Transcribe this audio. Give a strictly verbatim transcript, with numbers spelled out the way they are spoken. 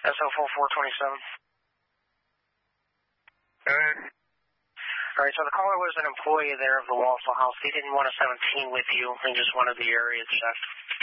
S O four four twenty-seven. Uh, All right, so the caller was an employee there of the Waffle House. He didn't want a seventeen with you. He just wanted the area checked.